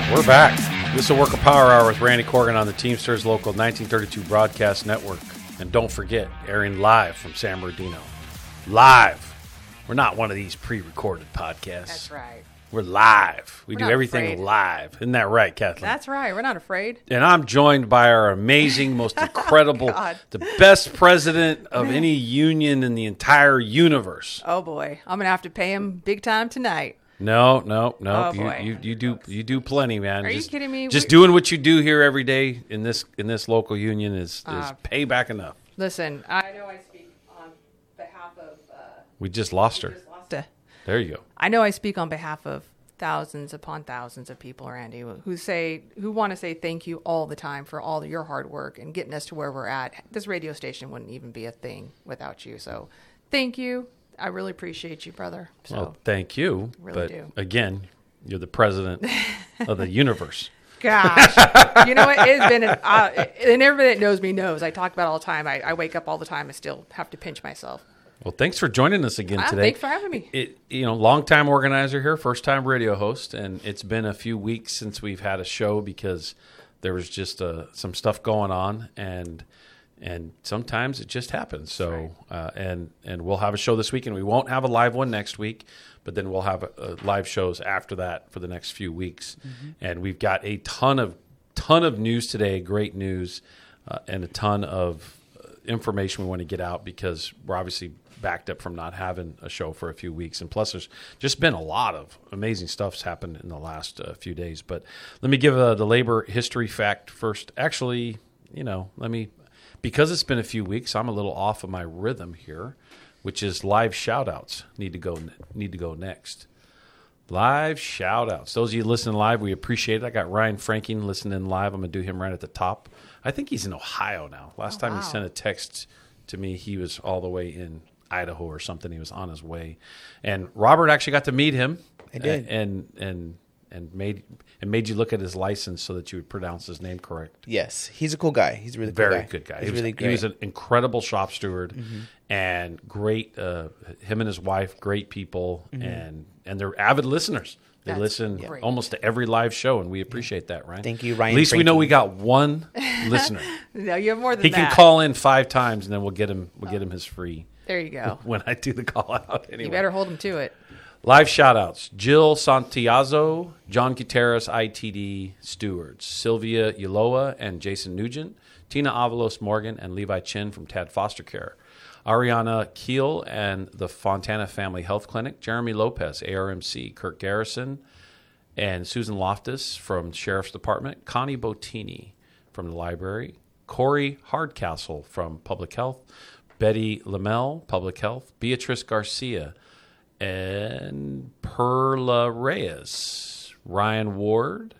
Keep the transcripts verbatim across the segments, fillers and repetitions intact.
We're back. This is a Worker Power Hour with Randy Corgan on the Teamsters Local nineteen thirty-two Broadcast Network. And don't forget, airing live from San Bernardino. Live. We're not one of these pre-recorded podcasts. That's right. We're live. We We're do not everything afraid. live. Isn't that right, Kathleen? That's right. We're not afraid. And I'm joined by our amazing, most incredible, God. the best president of any union in the entire universe. Oh boy, I'm gonna have to pay him big time tonight. No, no, no. Oh, you, boy. you you do you do plenty, man. Are you just, kidding me? Just We- doing what you do here every day in this in this local union is is Uh, payback enough. Listen, I know I speak on behalf of. Uh, We just lost her. just lost it. There you go. I know I speak on behalf of thousands upon thousands of people, Randy, who say who want to say thank you all the time for all your hard work and getting us to where we're at. This radio station wouldn't even be a thing without you. So, thank you. I really appreciate you, brother. So, Well, thank you. Really but do. again, you're the president of the universe. gosh, you know what? It's been, an, uh, and everybody that knows me knows. I talk about it all the time. I, I wake up all the time and still have to pinch myself. Well, thanks for joining us again Ah, today. thanks for having me. It, you know, long-time organizer here, first-time radio host, and it's been a few weeks since we've had a show because there was just uh, some stuff going on, and and sometimes it just happens. So, right. uh, and and we'll have a show this week, and we won't have a live one next week, but then we'll have a, a live shows after that for the next few weeks, mm-hmm. and we've got a ton of ton of news today, great news, uh, and a ton of information we want to get out because we're obviously backed up from not having a show for a few weeks. And plus, there's just been a lot of amazing stuff's happened in the last uh, few days. But let me give uh, the labor history fact first. Actually, you know, let me, because it's been a few weeks, I'm a little off of my rhythm here, which is live shout-outs need to go, need to go next. Live shout-outs. Those of you listening live, we appreciate it. I got Ryan Franking listening live. I'm going to do him right at the top. I think he's in Ohio now. Last Oh, time wow. he sent a text to me, he was all the way in Idaho or something. He was on his way. And Robert actually got to meet him. I did. And and and made and made you look at his license so that you would pronounce his name correct. Yes, he's a cool guy. He's a really cool Very guy. good guy. He's he was, really great. He was an incredible shop steward and great. Uh, him and his wife, great people, and and they're avid listeners. They That's listen great. almost to every live show, and we appreciate that, Ryan. Thank you, Ryan At least we know Frankie. we got one listener. No, you have more than He that. can call in five times, and then we'll get him. We'll get him his free There you go. when I do the call out. Anyway, You better hold him to it. live shout outs: Jill Santiazo, John Gutierrez, I T D stewards, Sylvia Uloa and Jason Nugent, Tina Avalos Morgan, and Levi Chin from Tad Foster Care, Ariana Keel and the Fontana Family Health Clinic, Jeremy Lopez, A R M C, Kirk Garrison, and Susan Loftus from Sheriff's Department, Connie Bottini from the library, Corey Hardcastle from Public Health, Betty Lamel, Public Health, Beatrice Garcia, and Perla Reyes, Ryan Ward,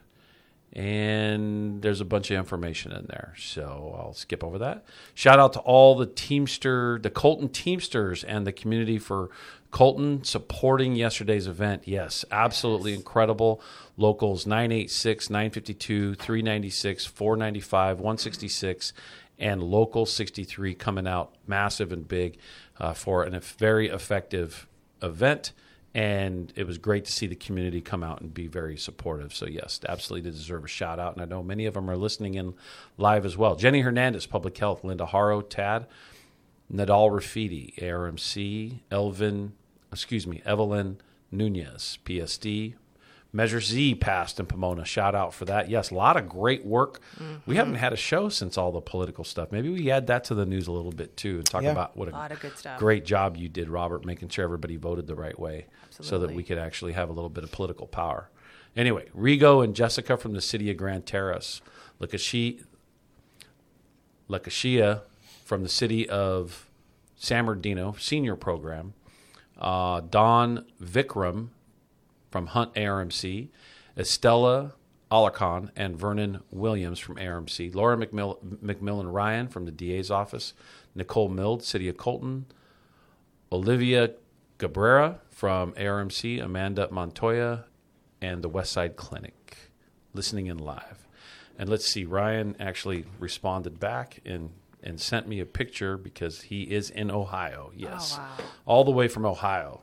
and there's a bunch of information in there, so I'll skip over that. Shout out to all the Teamster, the Colton Teamsters and the community for Colton supporting yesterday's event. Yes, absolutely incredible. Locals nine eight six, nine five two, three nine six, four nine five, one six six, and Local sixty-three coming out massive and big uh, for an, a very effective event. And it was great to see the community come out and be very supportive. So, yes, absolutely deserve a shout-out. And I know many of them are listening in live as well. Jenny Hernandez, Public Health. Linda Haro, T A D. Nadal Rafidi, A R M C. Elvin, excuse me, Evelyn Nunez, P S D. Measure Z passed in Pomona. Shout out for that. Yes, a lot of great work. Mm-hmm. We haven't had a show since all the political stuff. Maybe we add that to the news a little bit, too, and talk Yeah. about what a, A lot of good stuff. great job you did, Robert, making sure everybody voted the right way so that Absolutely. we could actually have a little bit of political power. Anyway, Rigo and Jessica from the city of Grand Terrace. Lakashi, Lakashia from the city of San Bernardino, senior program. Uh, Don Vikram from Hunt A R M C. Estella Alarcon and Vernon Williams from A R M C. Laura McMill- McMillan Ryan from the D A's office. Nicole Mild, City of Colton. Olivia Cabrera from A R M C. Amanda Montoya and the Westside Clinic. Listening in live. And let's see, Ryan actually responded back and, and sent me a picture because he is in Ohio. Yes. Oh, wow. All the way from Ohio.